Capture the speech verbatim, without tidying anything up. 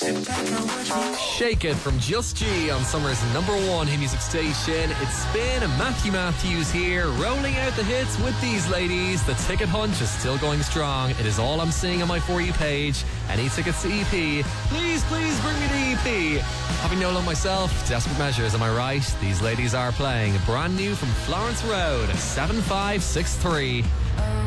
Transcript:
Shake It from Just G on Summer's number one hit music station. It's Spin and Matthew Matthews here, rolling out the hits with these ladies. The ticket hunt is still going strong. It is all I'm seeing on my For You page. Any tickets to E P? Please, please bring me the E P. Having no luck myself, Desperate Measures, am I right? These ladies are playing brand new from Florence Road, seven five six three.